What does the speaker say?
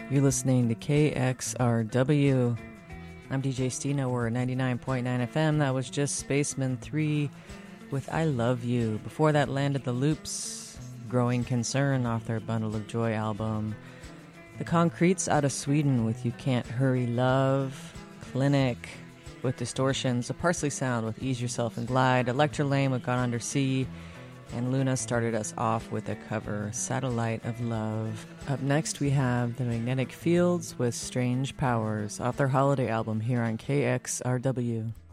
You're listening to KXRW. I'm DJ Stina. We're at 99.9 FM. That was just Spaceman 3 with I Love You. Before that, Landed the Loops, Growing Concern off their Bundle of Joy album. The Concretes out of Sweden with You Can't Hurry Love. Clinic with Distortions. A Parsley Sound with Ease Yourself and Glide. Electra Lane with Gone Under Sea. And Luna started us off with a cover, Satellite of Love. Up next, we have The Magnetic Fields with Strange Powers off their holiday album here on KXRW.